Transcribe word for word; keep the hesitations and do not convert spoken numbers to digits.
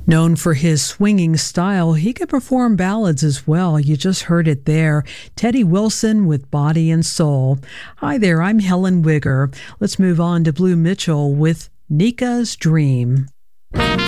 Known for his swinging style, he could perform ballads as well. You just heard it there. Teddy Wilson with Body and Soul. Hi there, I'm Helen Wigger. Let's move on to Blue Mitchell with Nika's Dream. Thank